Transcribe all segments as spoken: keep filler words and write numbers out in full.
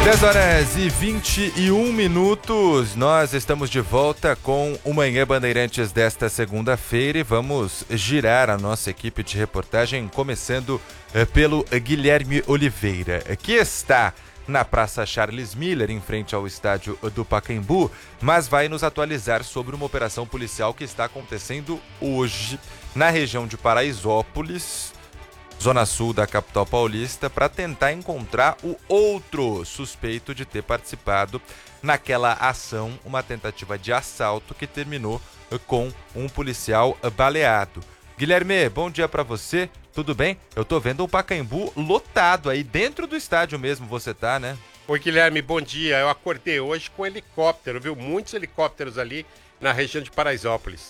dez horas e vinte e um minutos, nós estamos de volta com o Manhã Bandeirantes desta segunda-feira e vamos girar a nossa equipe de reportagem, começando eh, pelo Guilherme Oliveira, que está na Praça Charles Miller, em frente ao estádio do Pacaembu, mas vai nos atualizar sobre uma operação policial que está acontecendo hoje na região de Paraisópolis, zona sul da capital paulista, para tentar encontrar o outro suspeito de ter participado naquela ação, uma tentativa de assalto que terminou com um policial baleado. Guilherme, bom dia para você, tudo bem? Eu tô vendo o Pacaembu lotado aí, dentro do estádio mesmo você tá, né? Oi, Guilherme, bom dia. Eu acordei hoje com helicóptero, viu? Muitos helicópteros ali na região de Paraisópolis.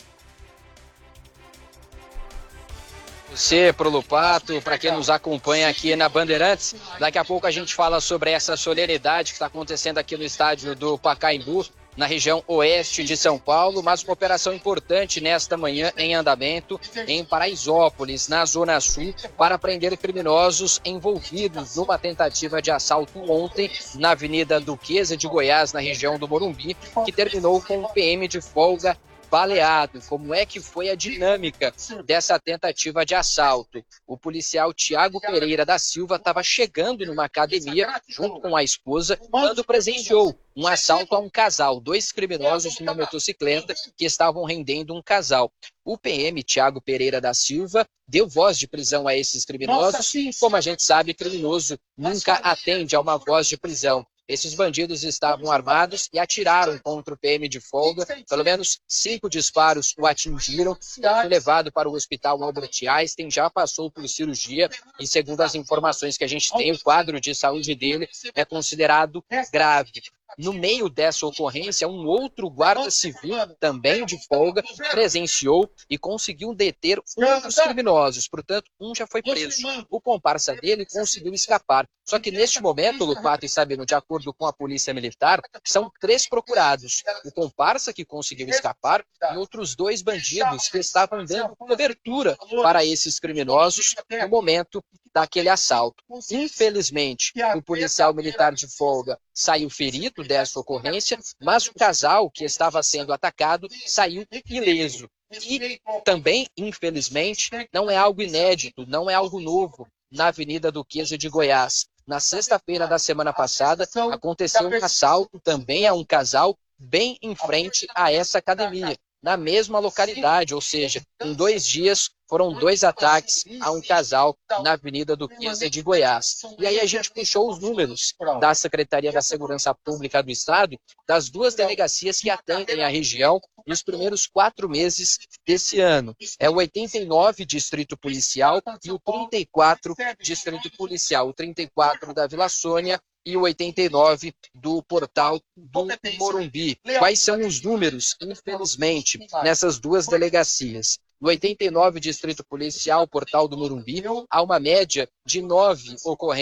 Você, pro Lupato, para quem nos acompanha aqui na Bandeirantes, daqui a pouco a gente fala sobre essa solenidade que está acontecendo aqui no estádio do Pacaembu, na região oeste de São Paulo, mas uma operação importante nesta manhã em andamento em Paraisópolis, na Zona Sul, para prender criminosos envolvidos numa tentativa de assalto ontem na Avenida Duquesa de Goiás, na região do Morumbi, que terminou com um P M de folga baleado. Como é que foi a dinâmica dessa tentativa de assalto? O policial Tiago Pereira da Silva estava chegando numa academia junto com a esposa quando presenciou um assalto a um casal, dois criminosos numa motocicleta que estavam rendendo um casal. O P M Tiago Pereira da Silva deu voz de prisão a esses criminosos. Como a gente sabe, criminoso nunca atende a uma voz de prisão. Esses bandidos estavam armados e atiraram contra o P M de folga. Pelo menos cinco disparos o atingiram. Foi levado para o hospital Albert Einstein, já passou por cirurgia e, segundo as informações que a gente tem, o quadro de saúde dele é considerado grave. No meio dessa ocorrência, um outro guarda civil, também de folga, presenciou e conseguiu deter um dos criminosos. Portanto, um já foi preso. O comparsa dele conseguiu escapar. Só que neste momento, Lupato e Sabino, de acordo com a Polícia Militar, são três procurados. O comparsa que conseguiu escapar e outros dois bandidos que estavam dando cobertura para esses criminosos no momento daquele assalto. Infelizmente, o policial militar de folga saiu ferido dessa ocorrência, mas o casal que estava sendo atacado saiu ileso. E também, infelizmente, não é algo inédito, não é algo novo na Avenida Duquesa de Goiás. Na sexta-feira da semana passada, aconteceu um assalto também a um casal bem em frente a essa academia, na mesma localidade, ou seja, em dois dias foram dois ataques a um casal na Avenida Duquesa de Goiás. E aí a gente puxou os números da Secretaria da Segurança Pública do Estado, das duas delegacias que atendem a região nos primeiros quatro meses desse ano. É o oitenta e nove Distrito Policial e o trinta e quatro Distrito Policial, o trinta e quatro da Vila Sônia e o oitenta e nove do Portal do Morumbi. Quais são os números, infelizmente, nessas duas delegacias? No oitenta e nove Distrito Policial, Portal do Morumbi, há uma média de nove ocorrências